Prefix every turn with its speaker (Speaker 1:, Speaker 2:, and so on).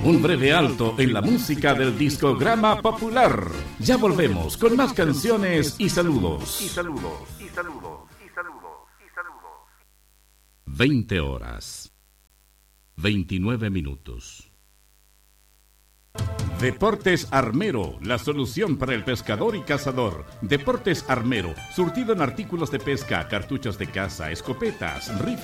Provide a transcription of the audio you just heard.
Speaker 1: Un breve alto en la música del discograma popular. Ya volvemos con más canciones y saludos. 20 horas. 29 minutos. Deportes Armero, la solución para el pescador y cazador. Deportes Armero, surtido en artículos de pesca, cartuchos de caza, escopetas, rifles.